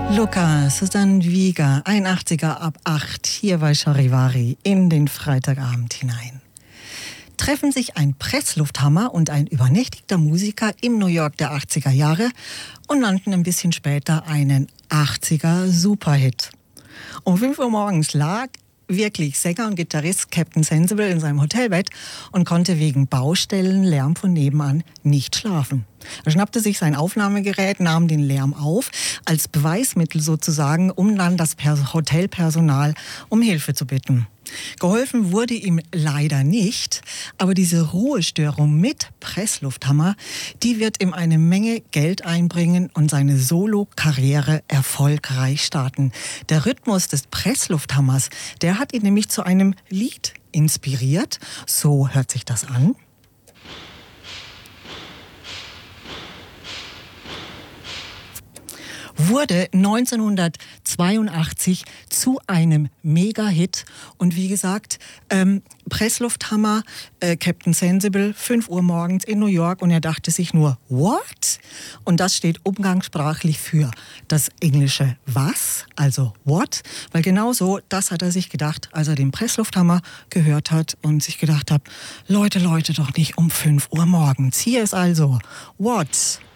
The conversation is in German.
Luca, Susanne Wieger, 81er ab 8, hier bei Charivari in den Freitagabend hinein. Treffen sich ein Presslufthammer und ein übernächtigter Musiker im New York der 80er Jahre und landen ein bisschen später einen 80er Superhit. Um 5 Uhr morgens lag wirklich Sänger und Gitarrist Captain Sensible in seinem Hotelbett und konnte wegen Baustellenlärm von nebenan nicht schlafen. Er schnappte sich sein Aufnahmegerät, nahm den Lärm auf, als Beweismittel sozusagen, um dann das Hotelpersonal um Hilfe zu bitten. Geholfen wurde ihm leider nicht, aber diese Ruhestörung mit Presslufthammer, die wird ihm eine Menge Geld einbringen und seine Solo-Karriere erfolgreich starten. Der Rhythmus des Presslufthammers, der hat ihn nämlich zu einem Lied inspiriert. So hört sich das an. Wurde 1982 zu einem Mega-Hit. Und wie gesagt, Presslufthammer, Captain Sensible, 5 Uhr morgens in New York. Und er dachte sich nur, what? Und das steht umgangssprachlich für das englische was, also what. Weil genau so, das hat er sich gedacht, als er den Presslufthammer gehört hat und sich gedacht hat, Leute, doch nicht um 5 Uhr morgens. Hier ist also what.